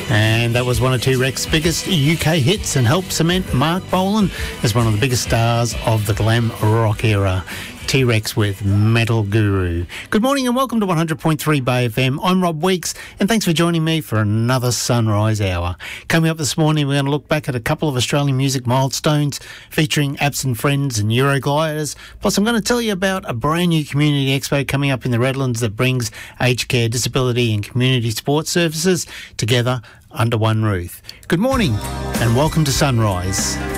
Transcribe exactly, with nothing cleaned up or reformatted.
And that was one of T-Rex's biggest U K hits and helped cement Mark Bolan as one of the biggest stars of the glam rock era. T-Rex with Metal Guru. Good morning and welcome to one hundred point three Bay F M. I'm Rob Weeks and thanks for joining me for another Sunrise Hour. Coming up this morning, we're going to look back at a couple of Australian music milestones featuring Absent Friends and Eurogliders. Plus, I'm going to tell you about a brand new community expo coming up in the Redlands that brings aged care, disability and community support services together under one roof. Good morning and welcome to Sunrise.